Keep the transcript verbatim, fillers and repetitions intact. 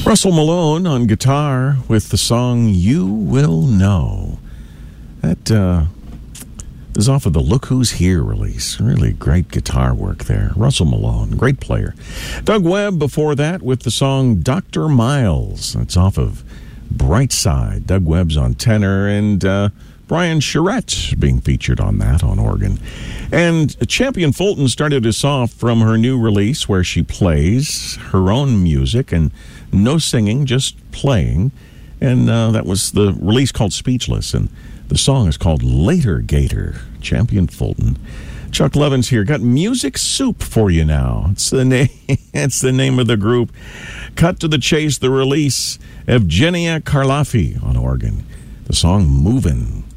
Russell Malone on guitar with the song You Will Know. That uh, is off of the Look Who's Here release. Really great guitar work there. Russell Malone, great player. Doug Webb before that with the song Doctor Miles. That's off of Brightside. Doug Webb's on tenor, and uh, Brian Charette being featured on that on organ. And Champion Fulton started us off from her new release where she plays her own music and no singing, just playing. And uh, that was the release called Speechless. And the song is called Later Gator, Champion Fulton. Chuck Levins here. Got Music Soup for you now. It's the name, it's the name of the group. Cut to the chase, the release. Evgenia Karlafi on organ. The song Movin'.